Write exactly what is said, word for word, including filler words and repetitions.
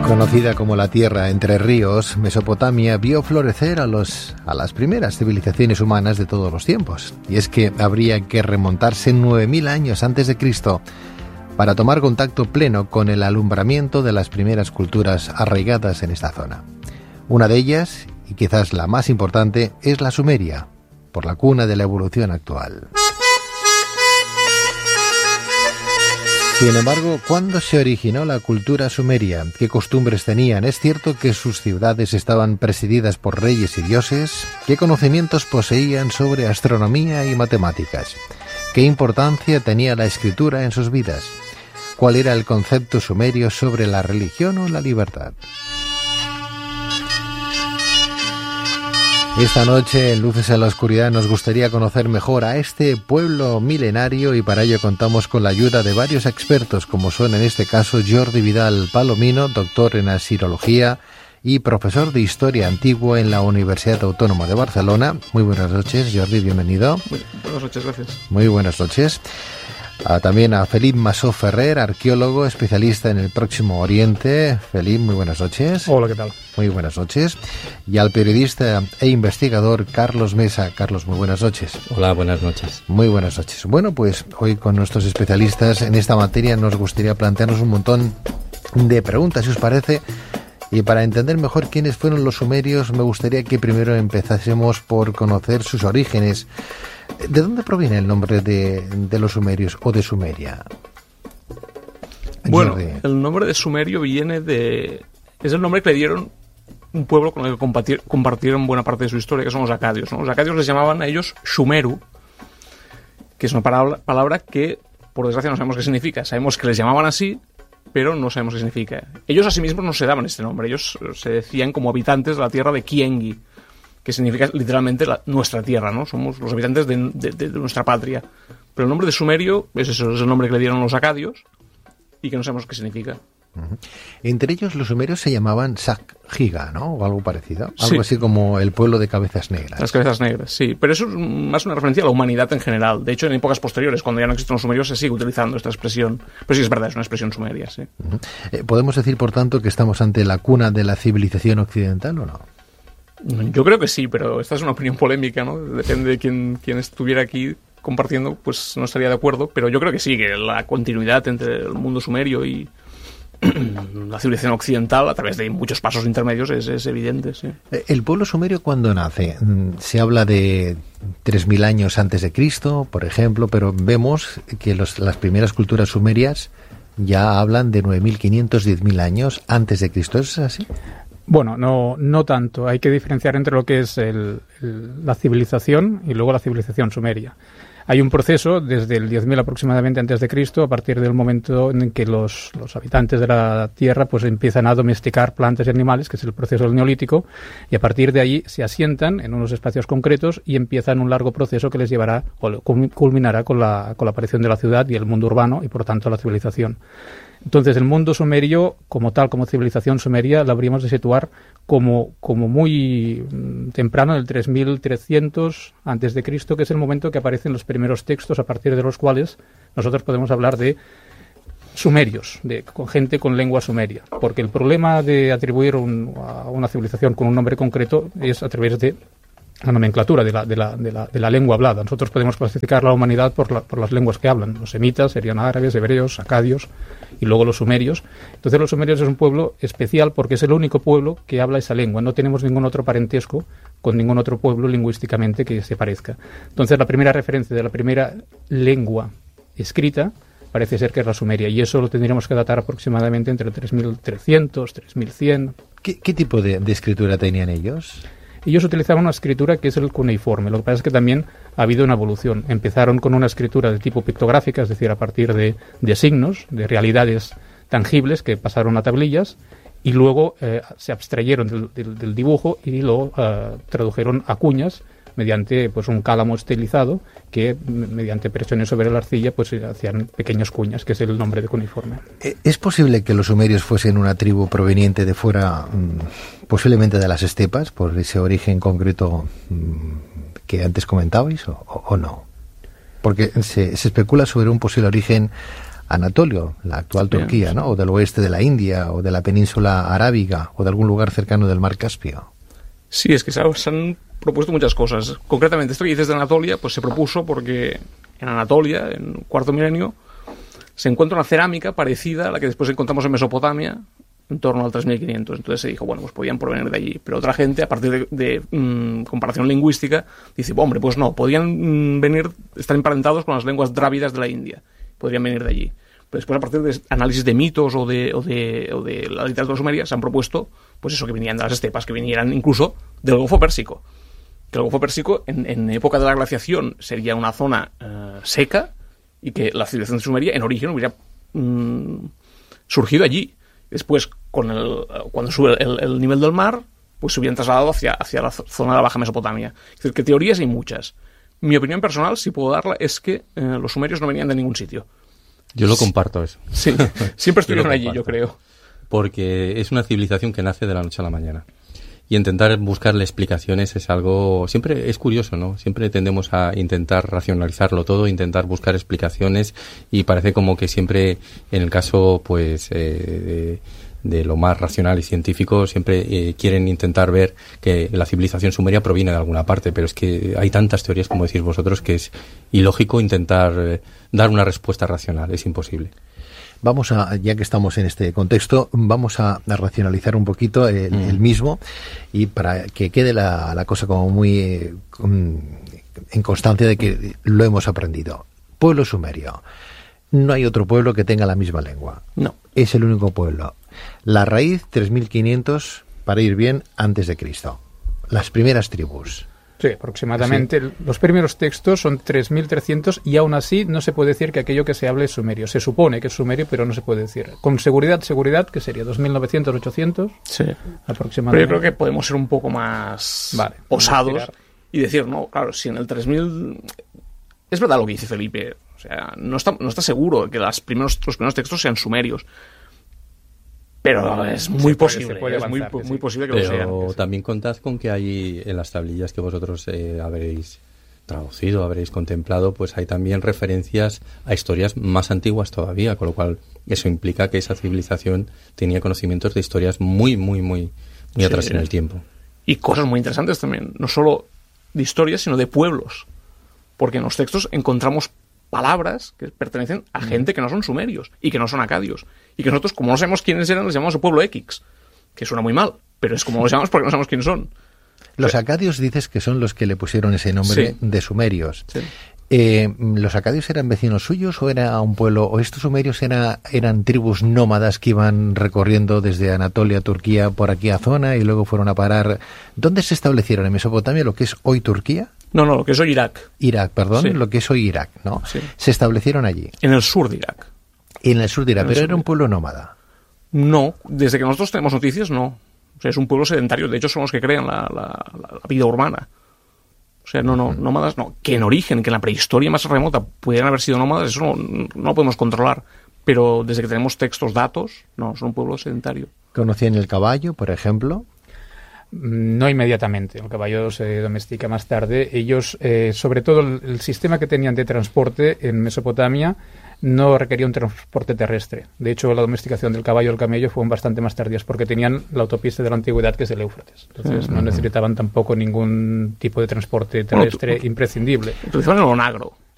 Conocida como la Tierra entre ríos, Mesopotamia vio florecer a, los, a las primeras civilizaciones humanas de todos los tiempos. Y es que habría que remontarse nueve mil años antes de Cristo para tomar contacto pleno con el alumbramiento de las primeras culturas arraigadas en esta zona. Una de ellas, y quizás la más importante, es la Sumeria, por la cuna de la evolución actual. Sin embargo, ¿cuándo se originó la cultura sumeria? ¿Qué costumbres tenían? ¿Es cierto que sus ciudades estaban presididas por reyes y dioses? ¿Qué conocimientos poseían sobre astronomía y matemáticas? ¿Qué importancia tenía la escritura en sus vidas? ¿Cuál era el concepto sumerio sobre la religión o la libertad? Esta noche, en Luces en la Oscuridad, nos gustaría conocer mejor a este pueblo milenario y para ello contamos con la ayuda de varios expertos, como son en este caso Jordi Vidal Palomino, doctor en asirología y profesor de Historia Antigua en la Universidad Autónoma de Barcelona. Muy buenas noches, Jordi, bienvenido. Muy buenas noches, gracias. Muy buenas noches. Ah, también a Felip Masó Ferrer, arqueólogo, especialista en el Próximo Oriente. Felip, muy buenas noches. Hola, ¿qué tal? Muy buenas noches. Y al periodista e investigador Carlos Mesa. Carlos, muy buenas noches. Hola, buenas noches. Muy buenas noches. Bueno, pues hoy con nuestros especialistas en esta materia nos gustaría plantearnos un montón de preguntas, si os parece. Y para entender mejor quiénes fueron los sumerios, me gustaría que primero empezásemos por conocer sus orígenes. ¿De dónde proviene el nombre de, de los sumerios o de Sumeria? Bueno, Jordi. El nombre de Sumerio viene de... Es el nombre que le dieron un pueblo con el que compartieron buena parte de su historia, que son los acadios, ¿no? Los acadios les llamaban a ellos Shumeru, que es una palabra, palabra que, por desgracia, no sabemos qué significa. Sabemos que les llamaban así, pero no sabemos qué significa. Ellos a sí mismos no se daban este nombre. Ellos se decían como habitantes de la tierra de Kiengi, que significa literalmente la, nuestra tierra, ¿no? Somos los habitantes de, de, de nuestra patria. Pero el nombre de Sumerio es eso, es el nombre que le dieron los acadios y que no sabemos qué significa. Uh-huh. Entre ellos los sumerios se llamaban Sak-Higa, ¿no? O algo parecido. Algo Sí. así como el pueblo de cabezas negras. Las cabezas negras, sí. Pero eso es más una referencia a la humanidad en general. De hecho, en épocas posteriores, cuando ya no existen los sumerios, se sigue utilizando esta expresión. Pero sí es verdad, es una expresión sumeria, sí. Uh-huh. Eh, ¿Podemos decir, por tanto, que estamos ante la cuna de la civilización occidental o no? Yo creo que sí, pero esta es una opinión polémica, ¿no? Depende de quién, quién estuviera aquí compartiendo, pues no estaría de acuerdo. Pero yo creo que sí, que la continuidad entre el mundo sumerio y la civilización occidental, a través de muchos pasos intermedios, es, es evidente, sí. ¿El pueblo sumerio cuándo nace? Se habla de tres mil años antes de Cristo, por ejemplo, pero vemos que los, las primeras culturas sumerias ya hablan de nueve mil quinientos, diez mil años antes de Cristo. ¿Es así? Bueno, no, no tanto. Hay que diferenciar entre lo que es el, el, la civilización y luego la civilización sumeria. Hay un proceso desde el diez mil aproximadamente antes de Cristo, a partir del momento en que los, los habitantes de la Tierra pues empiezan a domesticar plantas y animales, que es el proceso del Neolítico, y a partir de ahí se asientan en unos espacios concretos y empiezan un largo proceso que les llevará o culminará con la, con la aparición de la ciudad y el mundo urbano y por tanto la civilización. Entonces, el mundo sumerio, como tal, como civilización sumeria, la habríamos de situar como, como muy temprano, en el tres mil trescientos antes de Cristo, que es el momento que aparecen los primeros textos a partir de los cuales nosotros podemos hablar de sumerios, de con gente con lengua sumeria. Porque el problema de atribuir un, a una civilización con un nombre concreto es a través de la nomenclatura de la, de, la, de, la, de la lengua hablada. Nosotros podemos clasificar la humanidad por, la, por las lenguas que hablan. Los semitas serían árabes, hebreos, acadios y luego los sumerios. Entonces los sumerios es un pueblo especial porque es el único pueblo que habla esa lengua. No tenemos ningún otro parentesco con ningún otro pueblo lingüísticamente que se parezca. Entonces la primera referencia de la primera lengua escrita parece ser que es la sumeria, y eso lo tendríamos que datar aproximadamente entre tres mil trescientos, tres mil cien. ¿Qué, qué tipo de, de escritura tenían ellos? Ellos utilizaban una escritura que es el cuneiforme. Lo que pasa es que también ha habido una evolución. Empezaron con una escritura de tipo pictográfica, es decir, a partir de, de signos, de realidades tangibles que pasaron a tablillas, y luego eh, se abstrayeron del, del, del dibujo y lo eh, tradujeron a cuñas mediante pues un cálamo estilizado que mediante presiones sobre la arcilla pues hacían pequeñas cuñas, que es el nombre de cuneiforme. ¿Es posible que los sumerios fuesen una tribu proveniente de fuera, posiblemente de las estepas, por ese origen concreto que antes comentabais, o, o no? Porque se, se especula sobre un posible origen Anatolio, la actual Bien, Turquía, ¿no? O del oeste de la India, o de la península arábiga, o de algún lugar cercano del mar Caspio. Sí, es que se han propuesto muchas cosas. Concretamente, esto que dices de Anatolia, pues se propuso porque en Anatolia, en cuarto milenio, se encuentra una cerámica parecida a la que después encontramos en Mesopotamia, en torno al tres mil quinientos. Entonces se dijo, bueno, pues podían provenir de allí. Pero otra gente, a partir de, de mmm, comparación lingüística, dice, bueno, hombre, pues no, podían mmm, venir, estar emparentados con las lenguas drávidas de la India. Podrían venir de allí. Pero después, a partir de análisis de mitos o de, o de, o de la literatura sumeria, se han propuesto, pues eso, que vinieran de las estepas, que vinieran incluso del Golfo Pérsico. Que el Golfo Pérsico, en, en época de la glaciación, sería una zona uh, seca, y que la civilización sumeria, en origen, hubiera mmm, surgido allí. Después, con el, cuando sube el, el nivel del mar, pues se hubieran trasladado hacia, hacia la zona de la Baja Mesopotamia. Es decir, que teorías hay muchas. Mi opinión personal, si puedo darla, es que eh, los sumerios no venían de ningún sitio. Yo lo comparto eso. Sí, siempre estuvieron allí, yo creo. Porque es una civilización que nace de la noche a la mañana. Y intentar buscarle explicaciones es algo... Siempre es curioso, ¿no? Siempre tendemos a intentar racionalizarlo todo, intentar buscar explicaciones, y parece como que siempre, en el caso, pues... Eh, de, de lo más racional y científico, siempre eh, quieren intentar ver que la civilización sumeria proviene de alguna parte, pero es que hay tantas teorías, como decís vosotros, que es ilógico intentar eh, dar una respuesta racional, es imposible. Vamos a, ya que estamos en este contexto, vamos a, a racionalizar un poquito el, mm. el mismo, y para que quede la, la cosa como muy eh, en constancia de que lo hemos aprendido. Pueblo sumerio. No hay otro pueblo que tenga la misma lengua. No. Es el único pueblo. La raíz, tres mil quinientos, para ir bien, antes de Cristo. Las primeras tribus. Sí, aproximadamente. Sí. Los primeros textos son tres mil trescientos, y aún así no se puede decir que aquello que se hable es sumerio. Se supone que es sumerio, pero no se puede decir. Con seguridad, seguridad, que sería dos mil novecientos, ochocientos. Sí. Aproximadamente. Pero yo creo que podemos ser un poco más vale, osados y decir, no, claro, si en el tres mil... Es verdad lo que dice Felipe. O sea, no está, no está seguro que las primeros, los primeros textos sean sumerios. Pero es muy posible, puede, es avanzar, muy, muy posible que pero lo sean. Pero también contad con que hay en las tablillas que vosotros eh, habréis traducido, habréis contemplado, pues hay también referencias a historias más antiguas todavía, con lo cual eso implica que esa civilización tenía conocimientos de historias muy, muy, muy, muy atrás sí, en el tiempo. Y cosas muy interesantes también, no solo de historias, sino de pueblos. Porque en los textos encontramos palabras que pertenecen a gente que no son sumerios y que no son acadios, y que nosotros, como no sabemos quiénes eran, les llamamos el pueblo X, que suena muy mal, pero es como los llamamos porque no sabemos quiénes son. Los acadios dices que son los que le pusieron ese nombre sí. de sumerios. Sí. Eh, ¿Los acadios eran vecinos suyos o era un pueblo, o estos sumerios era, eran tribus nómadas que iban recorriendo desde Anatolia, Turquía, por aquí a zona, y luego fueron a parar? ¿Dónde se establecieron? ¿En Mesopotamia, lo que es hoy Turquía? No, no, lo que es hoy Irak. Irak, perdón, sí. lo que es hoy Irak, ¿no? Sí. Se establecieron allí. En el sur de Irak. En el sur de Irak, pero era un pueblo nómada. No, desde que nosotros tenemos noticias, no. O sea, es un pueblo sedentario, de hecho son los que crean la, la, la vida urbana. O sea, no, no, nómadas no. Que en origen, que en la prehistoria más remota pudieran haber sido nómadas, eso no, no lo podemos controlar. Pero desde que tenemos textos, datos, no, son un pueblo sedentario. ¿Conocían el caballo, por ejemplo? No inmediatamente, el caballo se domestica más tarde. Ellos, eh, sobre todo el, el sistema que tenían de transporte en Mesopotamia no requería un transporte terrestre. De hecho, la domesticación del caballo y el camello fueron bastante más tardías porque tenían la autopista de la antigüedad, que es el Éufrates. Entonces uh-huh. no necesitaban tampoco ningún tipo de transporte terrestre bueno, tú, imprescindible. Utilizaban el onagro.